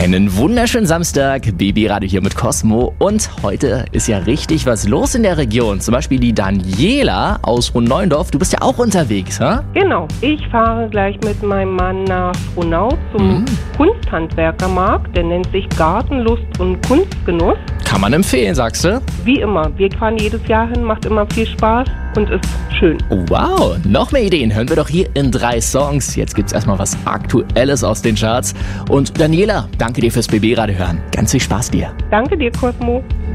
Einen wunderschönen Samstag, Baby-Radio hier mit Cosmo. Und heute ist ja richtig was los in der Region. Zum Beispiel die Daniela aus Hohenneuendorf. Du bist ja auch unterwegs, ha? Genau, ich fahre gleich mit meinem Mann nach Frohnau zum Kunsthandwerkermarkt. Der nennt sich Gartenlust und Kunstgenuss. Kann man empfehlen, sagst du? Wie immer, wir fahren jedes Jahr hin, macht immer viel Spaß und ist schön. Wow, noch mehr Ideen hören wir doch hier in 3 Songs. Jetzt gibt's erstmal was Aktuelles aus den Charts. Und Daniela, danke dir fürs BB-Radio hören. Ganz viel Spaß dir. Danke dir, Cosmo.